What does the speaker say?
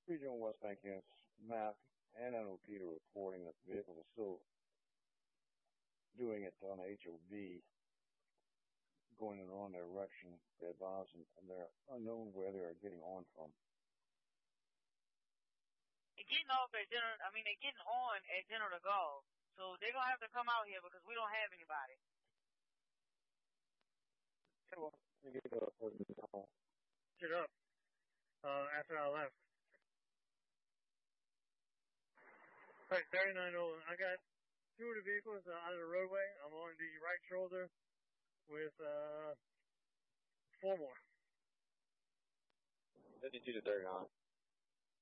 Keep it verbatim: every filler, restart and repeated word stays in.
Regional West Bank units, map, and N O P are reporting that the vehicle is still doing it on H O V, going in the wrong direction. They advise, and, and they're unknown where they are getting on from. They're getting off at General, I mean, they're getting on at General de Gaulle. So they're going to have to come out here because we don't have anybody. Okay, well, let me get a call. Shit up. Uh, after I left. Alright, thirty-nine Nolan. I got two of the vehicles uh, out of the roadway. I'm on the right shoulder with, uh, four more. fifty-two to thirty-nine.